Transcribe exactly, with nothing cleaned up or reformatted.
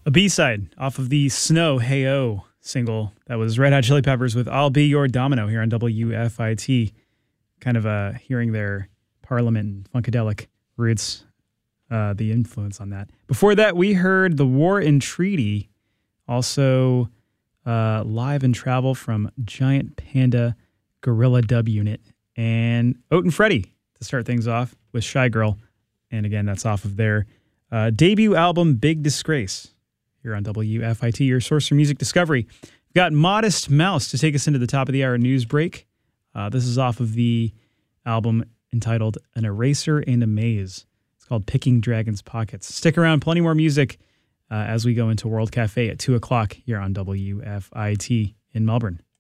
A B-side off of the Snow Hey-O single. That was Red Hot Chili Peppers with I'll Be Your Domino here on W F I T. Kind of uh, hearing their Parliament and Funkadelic roots, uh, the influence on that. Before that, we heard The War and Treaty, also uh, Live and Travel from Giant Panda Gorilla Dub Unit, and Oat and Freddy to start things off with Shy Girl. And again, that's off of their uh, debut album, Big Disgrace. Here on W F I T, your source for music discovery. We've got Modest Mouse to take us into the top of the hour news break. Uh, this is off of the album entitled An Eraser and a Maze. It's called Picking Dragon's Pockets. Stick around, plenty more music uh, as we go into World Cafe at two o'clock here on W F I T in Melbourne.